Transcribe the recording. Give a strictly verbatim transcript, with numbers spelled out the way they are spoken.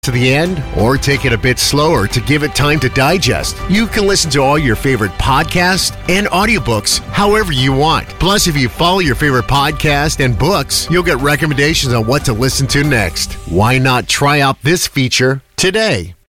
to the end or take it a bit slower to give it time to digest. You can listen to all your favorite podcasts and audiobooks however you want. Plus, if you follow your favorite podcast and books, you'll get recommendations on what to listen to next. Why not try out this feature today?